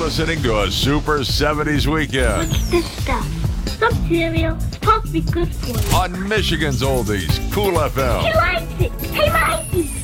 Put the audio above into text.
listening to a Super 70s Weekend What's this stuff? Some cereal. It's supposed to be good for you. on Michigan's Oldies, Cool FM. He likes it. He likes it.